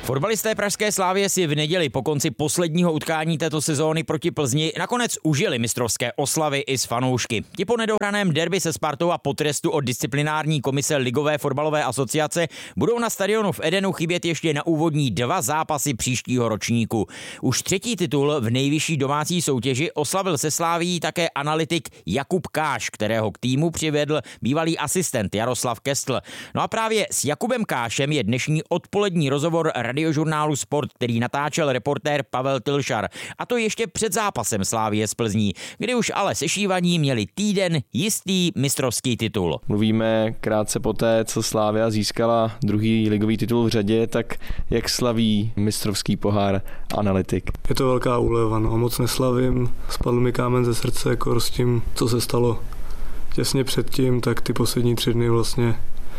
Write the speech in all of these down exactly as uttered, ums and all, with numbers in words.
Fotbalisté pražské Slavie si v neděli po konci posledního utkání této sezóny proti Plzni nakonec užili mistrovské oslavy i s fanoušky. Ti po nedohraném derby se Spartou a po trestu od disciplinární komise Ligové fotbalové asociace budou na stadionu v Edenu chybět ještě na úvodní dva zápasy příštího ročníku. Už třetí titul v nejvyšší domácí soutěži oslavil se Slavií také analytik Jakub Káš, kterého k týmu přivedl bývalý asistent Jaroslav Kestl. No a právě s Jakubem Kášem je dnešní odpolední rozhovor radiožurnálu Sport, který natáčel reportér Pavel Tylšar. A to ještě před zápasem Slavie s Plzní, kdy už ale sešívaní měli týden jistý mistrovský titul. Mluvíme krátce poté, co Slavia získala druhý ligový titul v řadě, tak jak slaví mistrovský pohár analytik? Je to velká úleva, no, moc neslavím, spadl mi kámen ze srdce jako s tím, co se stalo těsně předtím, tak ty poslední tři dny vlastně,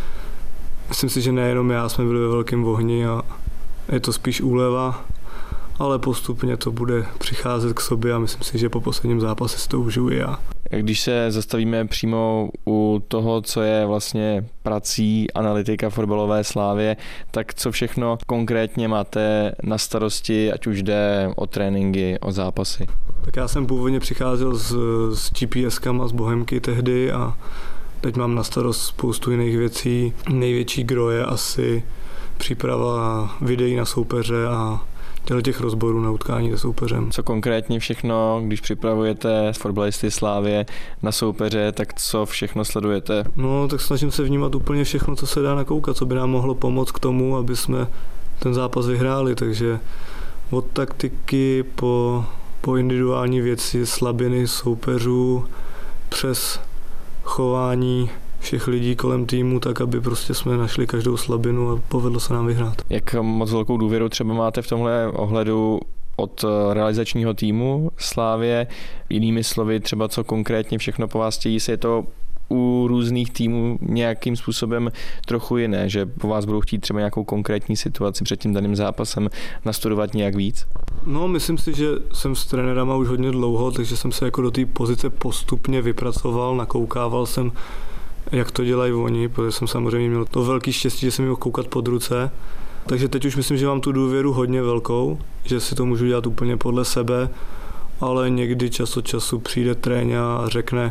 myslím si, že nejenom já jsme byli ve velkém ohni a je to spíš úleva, ale postupně to bude přicházet k sobě a myslím si, že po posledním zápase si to užiju i já. Když se zastavíme přímo u toho, co je vlastně prací analytika fotbalové Slavie, tak co všechno konkrétně máte na starosti, ať už jde o tréninky, o zápasy? Tak já jsem původně přicházel s, s G P S kama z Bohemky tehdy a teď mám na starost spoustu jiných věcí. Největší gro je asi příprava videí na soupeře a těch rozborů na utkání se soupeřem. Co konkrétně všechno, když připravujete fotbalisty Slavie na soupeře, tak co všechno sledujete? No, tak snažím se vnímat úplně všechno, co se dá nakoukat, co by nám mohlo pomoct k tomu, aby jsme ten zápas vyhráli, takže od taktiky po, po individuální věci, slabiny soupeřů, přes chování všech lidí kolem týmu, tak aby prostě jsme našli každou slabinu a povedlo se nám vyhrát. Jak moc velkou důvěru třeba máte v tomhle ohledu od realizačního týmu Slavie? Jinými slovy, třeba co konkrétně všechno po vás chtějí, se je to u různých týmů nějakým způsobem trochu jiné, že po vás budou chtít třeba nějakou konkrétní situaci před tím daným zápasem nastudovat nějak víc? No, myslím si, že jsem s trenérama už hodně dlouho, takže jsem se jako do té pozice postupně vypracoval, nakoukával jsem, jak to dělají oni, protože jsem samozřejmě měl to velký štěstí, že jsem mohl koukat pod ruce. Takže teď už myslím, že mám tu důvěru hodně velkou, že si to můžu dělat úplně podle sebe, ale někdy čas od času přijde tréňa a řekne,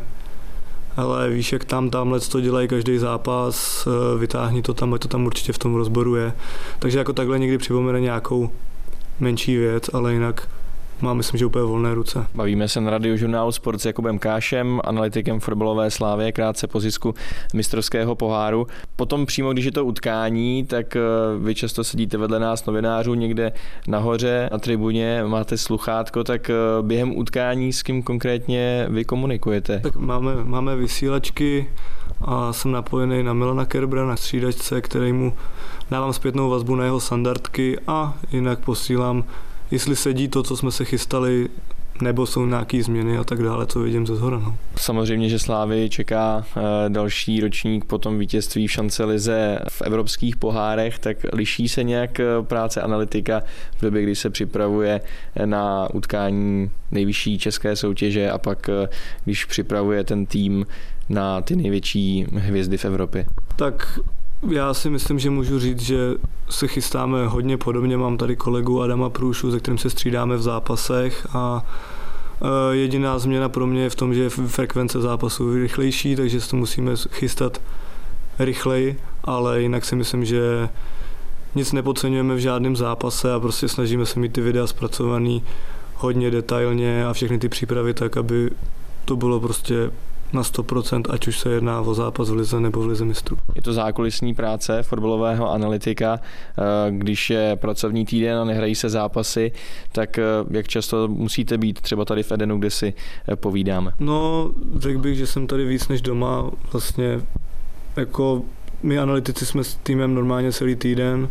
ale víš, jak tam, tamhle to dělají každý zápas, vytáhni to tam, ať to tam určitě v tom rozboru je. Takže jako takhle někdy připomene nějakou menší věc, ale jinak mám, myslím, že úplně volné ruce. Bavíme se na radiožurnálu Sport s Jakubem Kášem, analytikem fotbalové Slavie, krátce po zisku mistrovského poháru. Potom přímo, když je to utkání, tak vy často sedíte vedle nás novinářů někde nahoře na tribuně, máte sluchátko, tak během utkání s kým konkrétně vy komunikujete? Tak máme, máme vysílačky a jsem napojený na Milana Kerbera na střídačce, kterému dávám zpětnou vazbu na jeho standardky a jinak posílám, jestli sedí to, co jsme se chystali, nebo jsou nějaké změny a tak dále, co vidím ze zhora. No. Samozřejmě, že Slavii čeká další ročník po tom vítězství v šancelize v evropských pohárech, tak liší se nějak práce analytika v době, kdy se připravuje na utkání nejvyšší české soutěže a pak když připravuje ten tým na ty největší hvězdy v Evropě? Tak já si myslím, že můžu říct, že se chystáme hodně podobně. Mám tady kolegu Adama Průšu, se kterým se střídáme v zápasech a jediná změna pro mě je v tom, že je frekvence zápasů rychlejší, takže se to musíme chystat rychleji, ale jinak si myslím, že nic nepodceňujeme v žádném zápase a prostě snažíme se mít ty videa zpracovaný hodně detailně a všechny ty přípravy tak, aby to bylo prostě na sto procent, ať už se jedná o zápas v lize nebo v lize mistrů. Je to zákulisní práce fotbalového analytika, když je pracovní týden a nehrají se zápasy, tak jak často musíte být třeba tady v Edenu, kde si povídáme? No, řekl bych, že jsem tady víc než doma. Vlastně jako my analytici jsme s týmem normálně celý týden,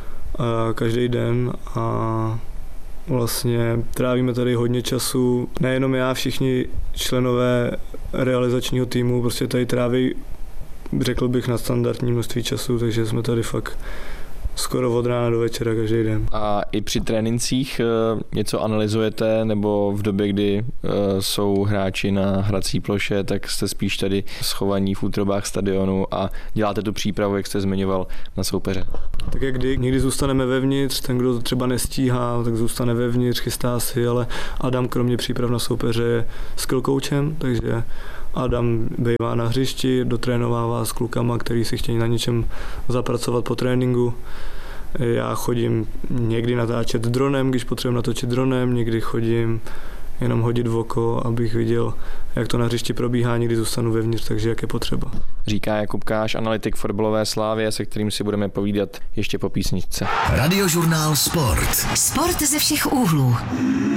každý den a vlastně trávíme tady hodně času. Nejenom já, všichni členové realizačního týmu prostě tady tráví, řekl bych, na standardní množství času, takže jsme tady fakt skoro od rána do večera každý den. A i při trénincích něco analyzujete, nebo v době, kdy jsou hráči na hrací ploše, tak jste spíš tady schovaní v útrobách stadionu a děláte tu přípravu, jak jste zmiňoval, na soupeře? Tak jak kdy, někdy zůstaneme vevnitř, ten, kdo třeba nestíhá, tak zůstane vevnitř, chystá si, ale Adam kromě příprav na soupeře je skill coachem, takže Adam bývá na hřišti, dotrénovává s klukama, který si chtějí na něčem zapracovat po tréninku. Já chodím někdy natáčet dronem, když potřebuji natočit dronem, někdy chodím jenom hodit v oko, abych viděl, jak to na hřišti probíhá, někdy zůstanu vevnitř, takže jak je potřeba. Říká Jakub Káš, analytik fotbalové Slávie, se kterým si budeme povídat ještě po písničce. Radiožurnál Sport. Sport ze všech úhlů.